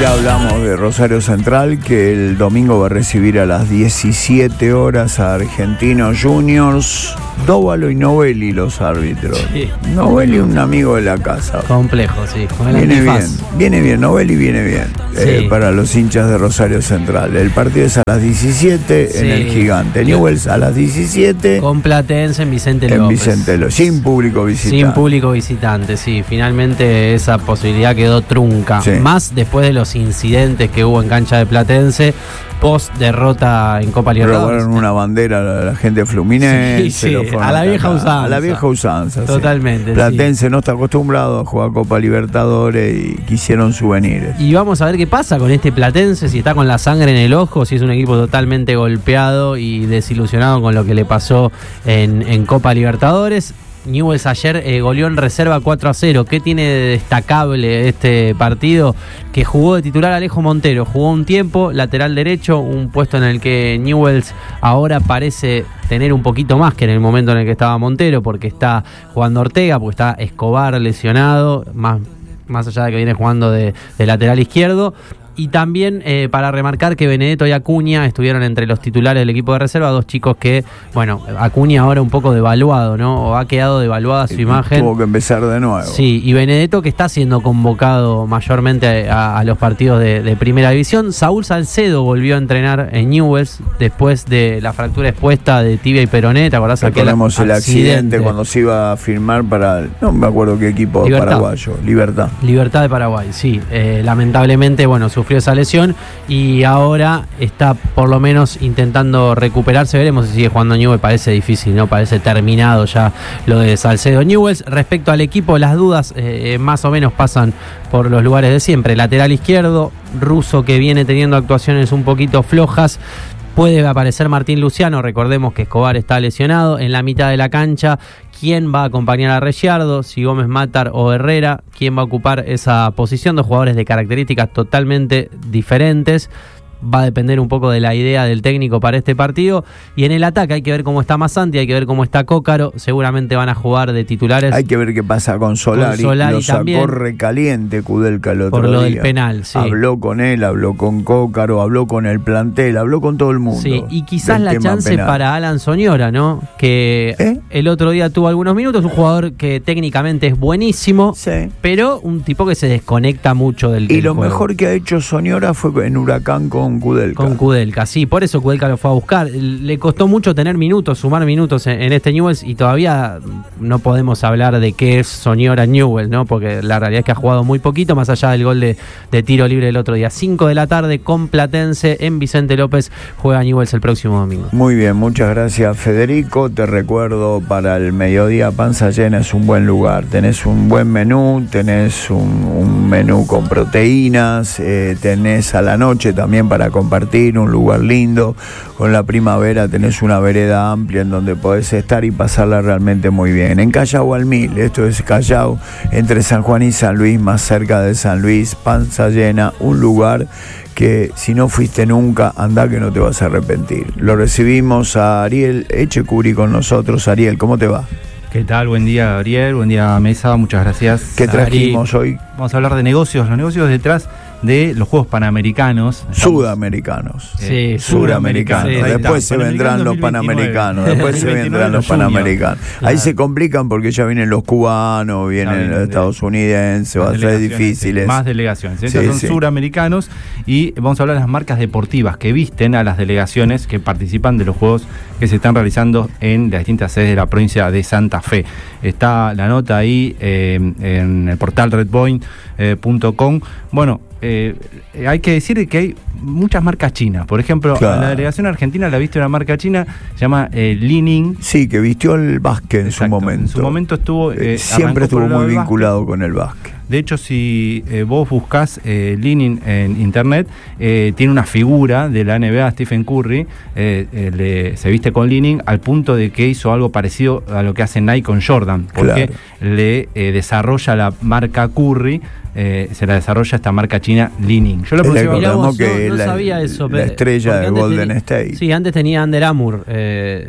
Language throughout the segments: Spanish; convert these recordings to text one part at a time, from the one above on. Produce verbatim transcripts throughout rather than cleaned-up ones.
Ya hablamos de Rosario Central, que el domingo va a recibir a las diecisiete horas a Argentinos Juniors. Dóvalo y Novelli los árbitros. Sí. Novelli un amigo de la casa. Complejo, sí. Viene bien, viene bien, Novelli viene bien. Sí. Eh, para los hinchas de Rosario Central. El partido es a las diecisiete sí. en el Gigante. Newell's a las diecisiete. Con Platense en Vicente López. En Vicente López, sin público visitante. Sin público visitante, sí. Finalmente esa posibilidad quedó trunca. Sí. Más después de los incidentes que hubo en cancha de Platense. Post derrota en Copa Libertadores. Robaron una bandera a la gente de Fluminense. Sí, sí, a la vieja usanza. A la vieja usanza. Totalmente. Sí. Platense sí. no está acostumbrado a jugar Copa Libertadores y quisieron souvenirs. Y vamos a ver qué pasa con este Platense, si está con la sangre en el ojo, si es un equipo totalmente golpeado y desilusionado con lo que le pasó en, en Copa Libertadores. Newell's ayer eh, goleó en reserva cuatro a cero. ¿Qué tiene de destacable este partido? Que jugó de titular Alejo Montero. Jugó un tiempo, lateral derecho, un puesto en el que Newell's ahora parece tener un poquito más que en el momento en el que estaba Montero, porque está jugando Ortega, porque está Escobar lesionado, más, más allá de que viene jugando de, de lateral izquierdo. Y también eh, para remarcar que Benedetto y Acuña estuvieron entre los titulares del equipo de reserva, dos chicos que, bueno, Acuña ahora un poco devaluado, ¿no? O ha quedado devaluada su imagen. Tuvo que empezar de nuevo. Sí, y Benedetto que está siendo convocado mayormente a, a los partidos de, de primera división. Saúl Salcedo volvió a entrenar en Newell's después de la fractura expuesta de tibia y peroné. ¿Te acordás? Recordemos el accidente. accidente cuando se iba a firmar para, no me acuerdo qué equipo Libertad. paraguayo, Libertad. Libertad de Paraguay, sí. Eh, lamentablemente, bueno, su sufrió esa lesión y ahora está por lo menos intentando recuperarse. Veremos si sigue jugando Newell's. Parece difícil, ¿no? Parece terminado ya lo de Salcedo. Newell's, respecto al equipo, las dudas eh, más o menos pasan por los lugares de siempre. Lateral izquierdo, Russo, que viene teniendo actuaciones un poquito flojas. Puede aparecer Martín Luciano, recordemos que Escobar está lesionado. En la mitad de la cancha, ¿quién va a acompañar a Reggiardo? Si Gómez Matar o Herrera, ¿quién va a ocupar esa posición? Dos jugadores de características totalmente diferentes. Va a depender un poco de la idea del técnico para este partido. Y en el ataque hay que ver cómo está Massanti, hay que ver cómo está Cócaro. Seguramente van a jugar de titulares. Hay que ver qué pasa con Solari. Con Solari lo sacó también, recaliente Kudelka el otro por lo día. del penal, sí. Habló con él, habló con Cócaro, habló con el plantel, habló con todo el mundo. Sí, y quizás la chance penal. para Alan Soñora, ¿no? Que ¿Eh? el otro día tuvo algunos minutos. Un jugador que técnicamente es buenísimo, sí. pero un tipo que se desconecta mucho del, del Y lo juego. mejor que ha hecho Soñora fue en Huracán con Kudelka. Con Kudelka. Sí, por eso Kudelka lo fue a buscar. Le costó mucho tener minutos, sumar minutos en, en este Newell's, y todavía no podemos hablar de qué es Soñora Newell's, ¿no? Porque la realidad es que ha jugado muy poquito, más allá del gol de, de tiro libre del otro día. cinco de la tarde con Platense en Vicente López, juega Newell's el próximo domingo. Muy bien, muchas gracias, Federico. Te recuerdo, para el mediodía, Panza Llena es un buen lugar. Tenés un buen menú, tenés un, un menú con proteínas, eh, tenés a la noche también para compartir, un lugar lindo. Con la primavera tenés una vereda amplia en donde podés estar y pasarla realmente muy bien. En Callao al Mil, esto es Callao, entre San Juan y San Luis, más cerca de San Luis. Panza Llena, un lugar que si no fuiste nunca, andá que no te vas a arrepentir. Lo recibimos a Ariel Echecuri con nosotros. Ariel, ¿cómo te va? ¿Qué tal? Buen día, Ariel. Buen día, Mesa. Muchas gracias. ¿Qué trajimos Ari, hoy? Vamos a hablar de negocios. Los negocios detrás de los Juegos Panamericanos. Estamos, Sudamericanos. Sí, Suramericanos. Sí, después se vendrán los Panamericanos. Después se vendrán los Panamericanos. Claro. Ahí se complican porque ya vienen los cubanos, vienen los estadounidenses, va a ser difíciles. Más delegaciones. Entonces sí, son sí. suramericanos, y vamos a hablar de las marcas deportivas que visten a las delegaciones que participan de los Juegos que se están realizando en las distintas sedes de la provincia de Santa Fe. Está la nota ahí eh, en el portal redpoint punto com. Bueno, eh, hay que decir que hay muchas marcas chinas. Por ejemplo, claro, la delegación argentina la viste una marca china, se llama eh, Li-Ning. Sí, que vistió el básquet en Exacto. su momento. En su momento estuvo... Eh, Siempre estuvo muy vinculado básquet. con el básquet. De hecho, si eh, vos buscás eh, Li-Ning en internet, eh, tiene una figura de la N B A, Stephen Curry, eh, eh, le, se viste con Li-Ning al punto de que hizo algo parecido a lo que hace Nike con Jordan, porque claro. le eh, desarrolla la marca Curry, eh, se la desarrolla esta marca china Li-Ning. Yo lo recordamos que no, no la, sabía eso, la estrella de Golden tenía, State. Sí, antes tenía Under Armour. Eh,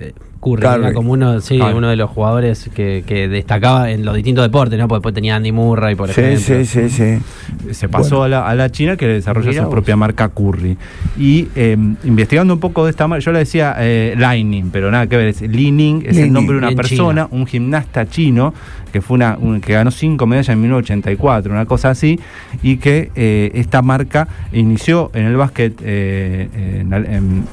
Curry, Curry. era como uno, sí, Curry. uno de los jugadores que, que destacaba en los distintos deportes, ¿no? Porque después tenía Andy Murray, por Sí, ejemplo. sí, sí, sí. Se pasó Bueno. a, la, a la China, que desarrolla Mirá su vos. propia marca Curry. Y eh, investigando un poco de esta marca, yo le decía eh, Lining, pero nada que ver, es Li Ning, es Li el nombre de Ning. una En persona, China. un gimnasta chino, que fue una, un- que ganó cinco medallas en mil novecientos ochenta y cuatro, una cosa así, y que eh, esta marca inició en el básquet eh, en, en